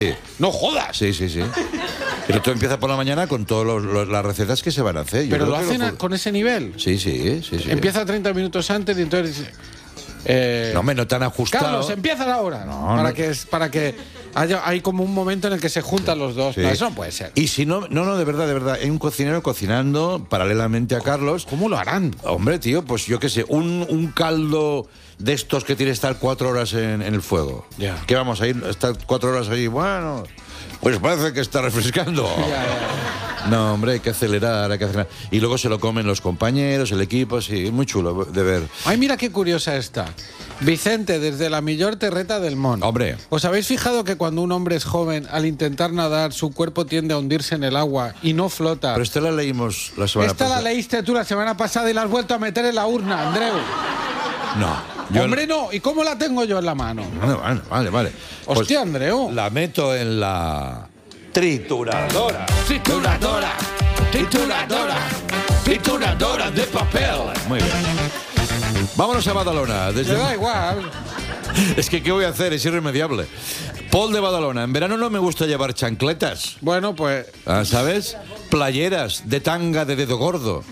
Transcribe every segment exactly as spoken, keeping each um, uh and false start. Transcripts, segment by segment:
Sí. ¡No jodas! Sí, sí, sí. Pero tú empiezas por la mañana con todas las recetas que se van a hacer. Yo ¿Pero creo lo que hacen a- lo- con ese nivel? Sí, sí, sí, sí. Empieza treinta minutos antes y entonces dice... Eh, No, hombre, no tan ajustado. Carlos, empieza ahora. No, para, no. Que, es- para que haya hay como un momento en el que se juntan los dos. Sí. No, eso no puede ser. Y si no, no, no, de verdad, de verdad, hay un cocinero cocinando paralelamente a Carlos. ¿Cómo lo harán? Hombre, tío, pues yo qué sé, un, un caldo de estos que tiene que estar cuatro horas en, en el fuego. Ya. ¿Qué vamos a ir? Estar cuatro horas ahí, bueno, pues parece que está refrescando. Ya, ya. No, hombre, hay que acelerar, hay que acelerar. Y luego se lo comen los compañeros, el equipo, sí, muy chulo de ver. Ay, mira qué curiosa está. Vicente, desde la millor terreta del Mon. Hombre. ¿Os habéis fijado que cuando un hombre es joven, al intentar nadar, su cuerpo tiende a hundirse en el agua y no flota? Pero esta la leímos la semana Esta pasada. la leíste tú la semana pasada y la has vuelto a meter en la urna, Andreu. No. yo- Hombre, no. ¿Y cómo la tengo yo en la mano? Vale, vale, vale. vale. Pues Hostia, Andreu. la meto en la trituradora. Trituradora, trituradora, trituradora de papel. Muy bien. Vámonos a Badalona. Me Desde... da igual. Es que, ¿qué voy a hacer? Es irremediable. Paul de Badalona. En verano no me gusta llevar chancletas. Bueno, pues... Ah, ¿sabes? Playeras de tanga de dedo gordo.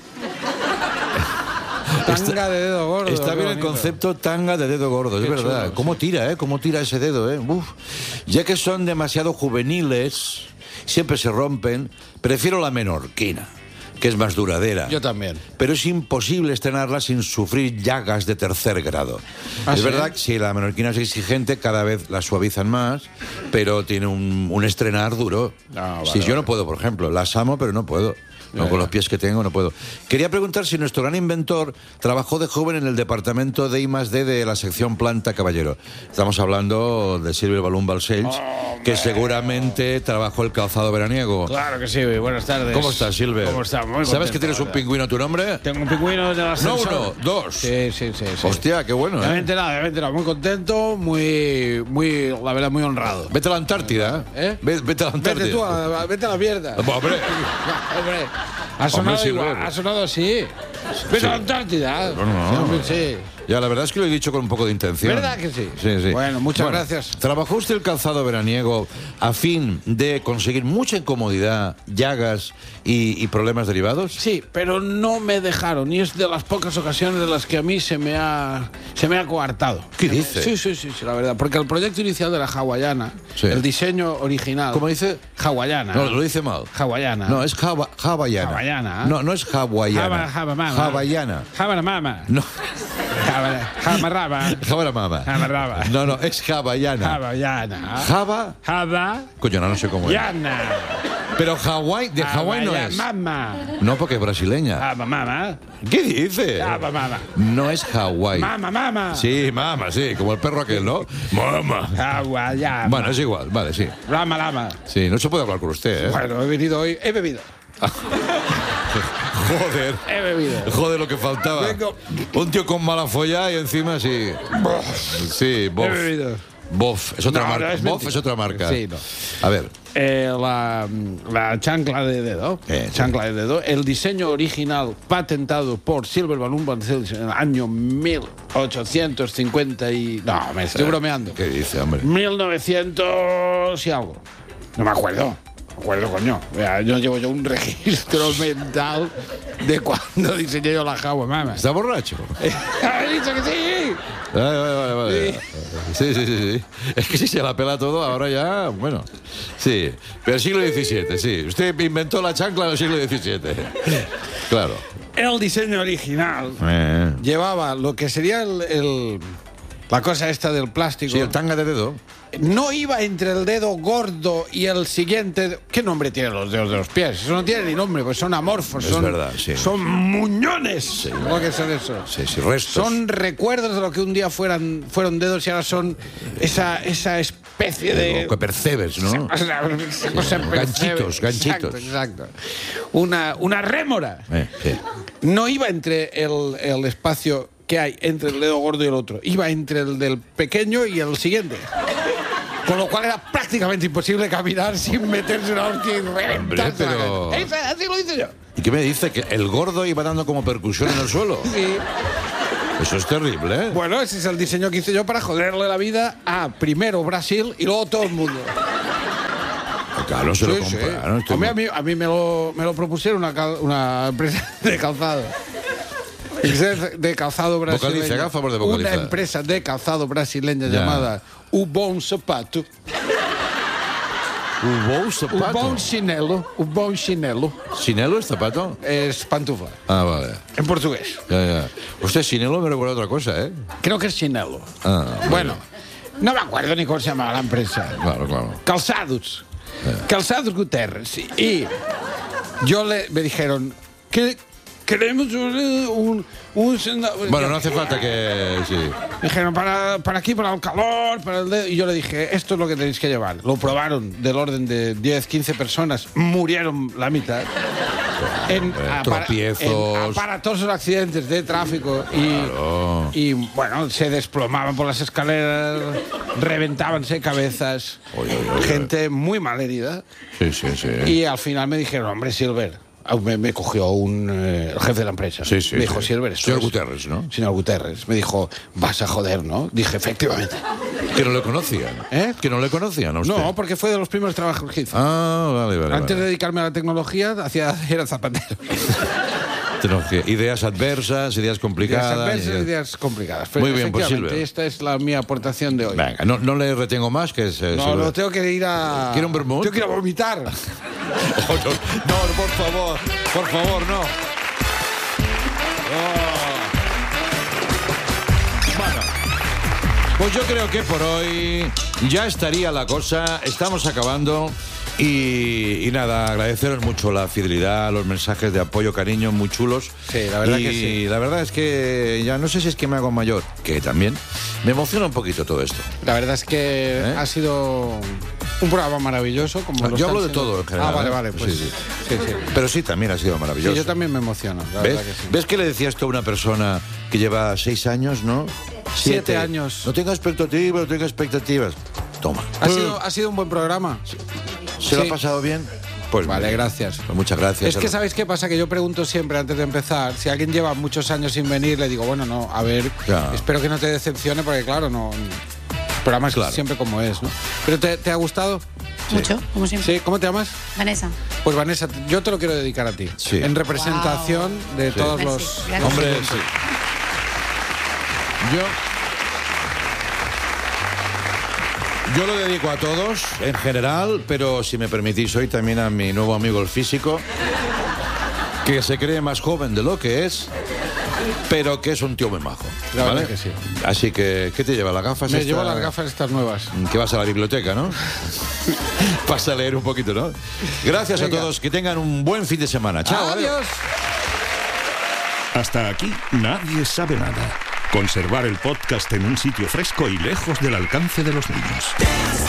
Tanga de dedo gordo. Está qué bien el bonito. concepto tanga de dedo gordo, es Qué verdad. chulo, ¿Cómo tira, eh? ¿Cómo tira ese dedo, eh? Uf. Ya que son demasiado juveniles, siempre se rompen, prefiero la menorquina, que es más duradera. Yo también. Pero es imposible estrenarla sin sufrir llagas de tercer grado. ¿Ah, es sí? verdad que si la menorquina es exigente, cada vez la suavizan más, pero tiene un, un estrenar duro. Ah, vale, sí, yo vale. no puedo, por ejemplo. Las amo, pero no puedo. No, Ya, con ya. los pies que tengo no puedo. Quería preguntar si nuestro gran inventor trabajó de joven en el departamento de I más D de la sección Planta Caballero. Estamos hablando de Silvio Balún Balcells, que seguramente trabajó el calzado veraniego. Claro que sí, buenas tardes. ¿Cómo estás, Silvio? ¿Cómo estás? Muy ¿Sabes contento, que tienes un la verdad. pingüino a tu nombre? Tengo un pingüino de la No uno, dos. Sí, sí, sí. sí. Hostia, qué bueno, Ya me he ¿eh? enterado, ya me he enterado. Muy contento, muy, muy, la verdad, muy honrado. Vete a la Antártida, ¿Eh? Ve- Vete a la Antártida. Vete tú, a, vete a la mierda. Hombre, Hombre, ha sonado Hombre, igual, Silver. ha sonado así. Vete Sí. a la Antártida. No, no, Sí, no. hombre, sí. ya la verdad es que lo he dicho con un poco de intención. ¿Verdad que sí? Sí, sí. Bueno, muchas gracias. ¿Trabajó usted el calzado veraniego a fin de conseguir mucha incomodidad, llagas y, y problemas derivados? Sí, pero no me dejaron y es de las pocas ocasiones de las que a mí se me ha se me ha coartado. ¿Qué dice? Sí, sí, sí, sí, la verdad, porque el proyecto inicial de la hawaiana, Sí. el diseño original. ¿Cómo dice? Hawaiana. No, lo dice mal. Hawaiana. No, es hawa- hawaiana. Hawaiana. No, no es hawaiana. Java, java, mama. Hawaiana. Java, mama. No, Java, java, raba. Java mama. Java, raba. No, no, es hawaiana. Hawaiana. Java. Java. Coño, no, no sé cómo es. Yana. Pero Hawái, de Hawái no es. Mama. No, porque es brasileña. Java, mama. ¿Qué dice? Java, mama. No es Hawái. Mama, mama. Sí, mama, sí, como el perro aquel, ¿no? Mama. Hawaiana. Bueno, es igual, vale, sí. Lama, lama. Sí, no se puede hablar con usted, ¿eh? Bueno, he venido hoy. He bebido. Joder. He bebido. Joder, lo que faltaba. Vengo. Un tío con mala folla y encima sí. Sí, bof. He bebido. Bof, es otra No, marca. no, es Bof mentira. es otra marca. Sí, no. A ver, Eh, la, la chancla de dedo, Eh, sí. chancla de dedo, el diseño original patentado por Silver Balloon Balcells en el año mil ochocientos cincuenta y... No, me estoy bromeando. ¿qué dice, hombre? mil novecientos y algo. No me acuerdo. No me acuerdo, coño. Vea, yo llevo yo un registro mental de cuando diseñé yo la Jawa, mama. ¿Está borracho? ¡He dicho que sí! Vale, vale, vale, vale. Sí, sí, sí, sí. Es que si se la pela todo, ahora ya, bueno. Sí, pero el siglo diecisiete, sí. Usted inventó la chancla en el siglo diecisiete. Claro. El diseño original Eh. llevaba lo que sería el, el- la cosa esta del plástico. Sí, el tanga de dedo. No iba entre el dedo gordo y el siguiente. ¿Qué nombre tienen los dedos de los pies? Eso no tiene ni nombre, pues son amorfos. Es son, verdad, sí. Son muñones. ¿Cómo que son eso? Sí, sí, restos. Son recuerdos de lo que un día fueran, fueron dedos y ahora son esa, esa especie de... Lo que percebes, ¿no? Esa cosa Ganchitos, percebe. ganchitos. Exacto, exacto. Una, una rémora. Eh, sí. No iba entre el, el espacio que hay entre el dedo gordo y el otro. Iba entre el del pequeño y el siguiente. Con lo cual era prácticamente imposible caminar sin meterse una hostia y reventarse. pero- la cara. Esa- Así lo hice yo. ¿Y qué me dice? ¿Que el gordo iba dando como percusión en el suelo? Sí. Eso es terrible, ¿eh? Bueno, ese es el diseño que hice yo para joderle la vida a primero Brasil y luego todo el mundo. Claro, se lo Sí, sí. compraron. A mí, a mí, a mí me, lo, me lo propusieron una, cal- una empresa de calzado. De calzado brasileño. Vocaliza, haga favor de vocalizar. Una empresa de calzado brasileña Ya. llamada O Bom Sapato. ¿Hubo un O zapato? Bom Chinelo. O Bom Chinelo. ¿Sinelo es zapato? Es pantufla. Ah, vale. En portugués. Ya, ya. Usted, Sinelo me recuerda a otra cosa, ¿eh? Creo que es chinelo. Ah, Bueno, no me acuerdo ni cómo se llamaba la empresa. Claro, claro. Calzados. Calzados Guterres. Y yo le, me dijeron que queremos un... un, un- Bueno, no hace falta que... Sí. Me dijeron, para, para aquí, para el calor, para el dedo. Y yo le dije, esto es lo que tenéis que llevar. Lo probaron del orden de diez, quince personas. Murieron la mitad. En, apara- tropiezos. en aparatosos accidentes de tráfico. Y, Claro. y, bueno, se desplomaban por las escaleras, reventábanse cabezas. Oye, oye, oye. Gente muy mal herida. Sí, sí, sí. Y al final me dijeron, hombre, Silver. Ah, Me, me cogió un eh, el jefe de la empresa. Sí, sí, me dijo, sí. Silver, esto Señor es- Guterres, ¿no? Señor Guterres. Me dijo, vas a joder, ¿no? Dije, efectivamente. Que no le conocían. ¿Eh? Que no le conocían a usted. No, porque fue de los primeros trabajos que hizo. Ah, vale, vale. Antes vale. de dedicarme a la tecnología, hacía, era zapatero. Tecnología. Ideas adversas, ideas Ideas complicadas. adversas, ideas- ideas complicadas. Pero Muy bien, pues, efectivamente, Silver. esta es la mi aportación de hoy. Venga, no, no le retengo más, que es... eh, No, seguro- no, tengo que ir a... ¿Quiere un vermut? Tengo que ir a vomitar. Oh, no, no, por favor, por favor, no. Oh. Bueno, pues yo creo que por hoy ya estaría la cosa. Estamos acabando. Y, y nada, agradeceros mucho la fidelidad, los mensajes de apoyo, cariño, muy chulos. Sí, la verdad y que sí. la verdad es que ya no sé si es que me hago mayor, que también me emociona un poquito todo esto. La verdad es que ¿Eh? ha sido un programa maravilloso. Como lo Yo están hablo de siendo- todo en general. Ah, vale, ¿eh? vale. Pues, Sí, sí. sí, sí. Pero sí, también ha sido Sí, maravilloso. yo también me emociono, la ¿Ves? verdad que sí. ¿Ves que le decías tú a una persona que lleva seis años, no? Siete años. No tenga expectativas, no tenga expectativas. Toma. Ha sido, ha sido un buen programa. ¿Se lo sí. ha pasado bien? Pues Vale, bien. gracias. Pues muchas gracias. Es que, ¿sabéis qué pasa? Que yo pregunto siempre antes de empezar, si alguien lleva muchos años sin venir, le digo, bueno, no, a ver, Ya. espero que no te decepcione, porque claro, no... El programa es Claro. siempre como es, ¿no? ¿Pero te, te ha gustado? Mucho, como siempre. ¿Sí? ¿Cómo te llamas? Vanessa. Pues Vanessa, yo te lo quiero dedicar a ti. Sí. En representación de Sí. todos Merci, los... gracias. Hombre, sí. Yo... Yo lo dedico a todos, en general, pero si me permitís hoy también a mi nuevo amigo el físico, que se cree más joven de lo que es, pero que es un tío muy majo. La ¿vale? verdad que sí. Así que, ¿qué te lleva? ¿Las gafas? Me esta- llevo las gafas estas nuevas. Que vas a la biblioteca, ¿no? Vas a leer un poquito, ¿no? Gracias Venga. a todos, que tengan un buen fin de semana. Chao. Adiós. Hasta aquí nadie sabe nada. Conservar el podcast en un sitio fresco y lejos del alcance de los niños.